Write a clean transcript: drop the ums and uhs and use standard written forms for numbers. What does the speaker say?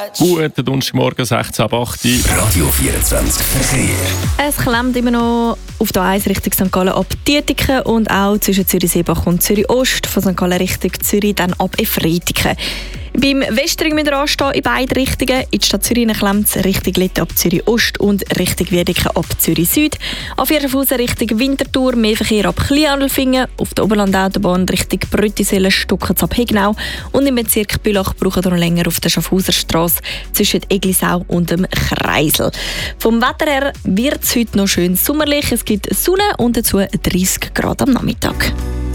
Guten Donnerstagmorgen, 16 ab 8 Uhr. Radio 24 Verkehr. Es klemmt immer noch auf der 1 Richtung St. Gallen ab Dietiken und auch zwischen Zürich-Seebach und Zürich-Ost. Von St. Gallen Richtung Zürich dann ab Efretiken. Beim Westring müsst ihr anstehen in beide Richtungen. In die Stadt Zürich klemmt es Richtung Litten ab Zürich-Ost und Richtung Wiedeken ab Zürich-Süd. Auf Viererfausen Richtung Winterthur mehr Verkehr ab Kleinandelfingen. Auf der Oberlandautobahn Richtung Brüttisellen Stuckens ab Hegnau. Und im Bezirk Bülach brauchen wir noch länger auf der Schaffhauserstrasse zwischen Eglisau und dem Kreisel. Vom Wetter her wird es heute noch schön sommerlich. Es gibt Sonne und dazu 30 Grad am Nachmittag.